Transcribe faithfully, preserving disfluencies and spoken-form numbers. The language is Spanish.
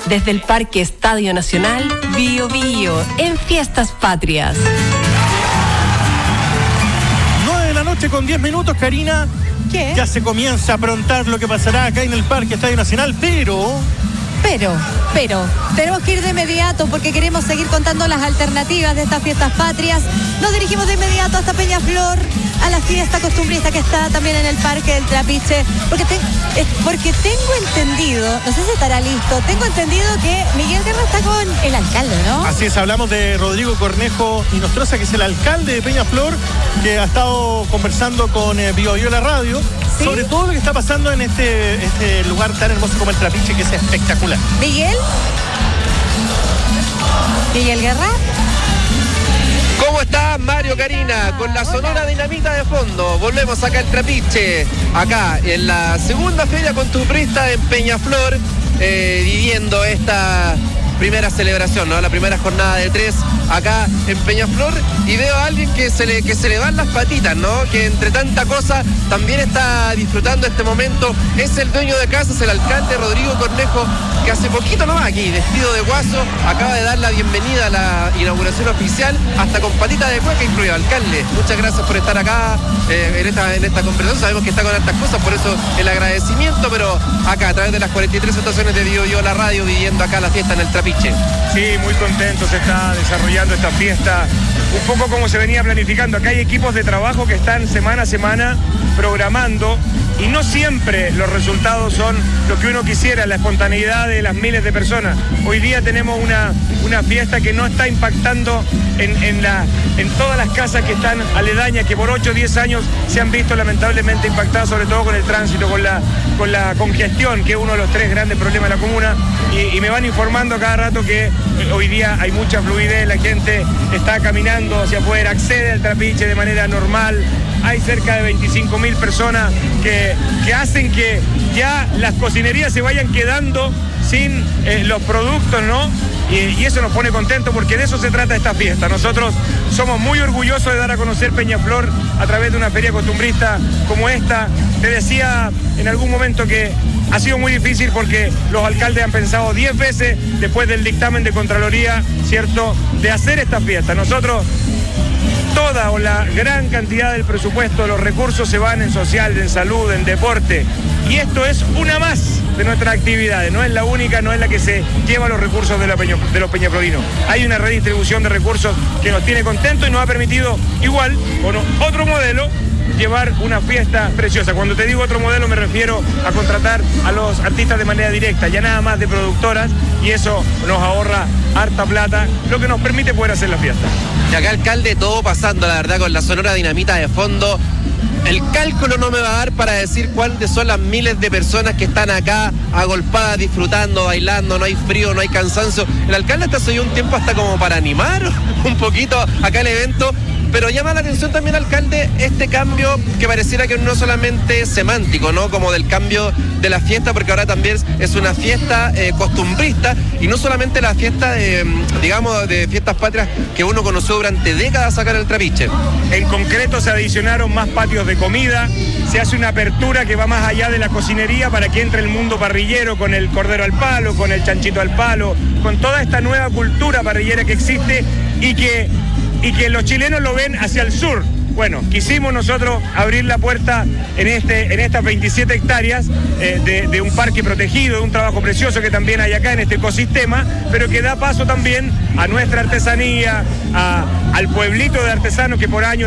Desde el Parque Estadio Nacional, Bio Bio, en Fiestas Patrias. nueve de la noche con diez minutos, Karina. ¿Qué? Ya se comienza a prontar lo que pasará acá en el Parque Estadio Nacional, pero... Pero, pero, tenemos que ir de inmediato porque queremos seguir contando las alternativas de estas fiestas patrias. Nos dirigimos de inmediato hasta Peñaflor, a la fiesta costumbrista que está también en el Parque del Trapiche, porque, te, eh, porque tengo entendido, no sé si estará listo, tengo entendido que Miguel Guerra está con el alcalde, ¿no? Así es, hablamos de Rodrigo Cornejo Inostroza, que es el alcalde de Peñaflor, que ha estado conversando con eh, Bio Bio la radio, ¿sí?, sobre todo lo que está pasando en este, este lugar tan hermoso como el Trapiche, que es espectacular. Miguel. Miguel Guerra. ¿Cómo está Mario, Karina? Con la Sonora Dinamita de fondo. Volvemos acá al Trapiche, acá en la segunda feria costumbrista en Peñaflor, eh, viviendo esta primera celebración, ¿no? La primera jornada de tres acá en Peñaflor, y veo a alguien que se le, que se le van las patitas, ¿no? Que entre tanta cosa también está disfrutando este momento. Es el dueño de casa, es el alcalde Rodrigo Cornejo, que hace poquito nomás aquí, vestido de guaso, acaba de dar la bienvenida a la inauguración oficial, hasta con patita de cueca incluido. Alcalde, muchas gracias por estar acá eh, en, esta, en esta conversación. Sabemos que está con hartas cosas, por eso el agradecimiento, pero acá a través de las cuarenta y tres estaciones de Bio Bio la radio, viviendo acá la fiesta en el Trapiche. Sí, muy contento, se está desarrollando esta fiesta, un poco como se venía planificando. Acá hay equipos de trabajo que están semana a semana programando, y no siempre los resultados son lo que uno quisiera, la espontaneidad de las miles de personas. Hoy día tenemos una, una fiesta que no está impactando en, en, la, en todas las casas que están aledañas, que por ocho o diez años se han visto lamentablemente impactadas, sobre todo con el tránsito, con la, con la congestión, que es uno de los tres grandes problemas de la comuna, y, y me van informando cada rato que eh, hoy día hay mucha fluidez, la gente está caminando hacia afuera, accede al Trapiche de manera normal. Hay cerca de veinticinco mil personas que, que hacen que ya las cocinerías se vayan quedando sin eh, los productos, ¿no? Y, y eso nos pone contentos, porque de eso se trata esta fiesta. Nosotros somos muy orgullosos de dar a conocer Peñaflor a través de una feria costumbrista como esta. Te decía en algún momento que ha sido muy difícil porque los alcaldes han pensado diez veces después del dictamen de Contraloría, ¿cierto?, de hacer esta fiesta. Nosotros, toda o la gran cantidad del presupuesto, los recursos se van en social, en salud, en deporte, y esto es una más de nuestras actividades, no es la única, no es la que se lleva los recursos de, la Peño, de los peñaflorinos. Hay una redistribución de recursos que nos tiene contentos y nos ha permitido, igual, con otro modelo, llevar una fiesta preciosa. Cuando te digo otro modelo me refiero a contratar a los artistas de manera directa, ya nada más de productoras, y eso nos ahorra harta plata, lo que nos permite poder hacer la fiesta. Y acá, alcalde, todo pasando, la verdad, con la Sonora Dinamita de fondo. El cálculo no me va a dar para decir cuáles son las miles de personas que están acá agolpadas, disfrutando, bailando, no hay frío, no hay cansancio. El alcalde hasta se dio un tiempo hasta como para animar un poquito acá el evento. Pero llama la atención también, alcalde, este cambio que pareciera que no solamente semántico, ¿no? Como del cambio de la fiesta, porque ahora también es una fiesta eh, costumbrista, y no solamente la fiesta, de, digamos, de fiestas patrias que uno conoció durante décadas acá en el Trapiche. En concreto se adicionaron más patios de comida, se hace una apertura que va más allá de la cocinería para que entre el mundo parrillero, con el cordero al palo, con el chanchito al palo, con toda esta nueva cultura parrillera que existe y que... y que los chilenos lo ven hacia el sur. Bueno, quisimos nosotros abrir la puerta en, este, en estas veintisiete hectáreas eh, de, de un parque protegido, de un trabajo precioso que también hay acá en este ecosistema, pero que da paso también a nuestra artesanía, a, al pueblito de artesanos que por años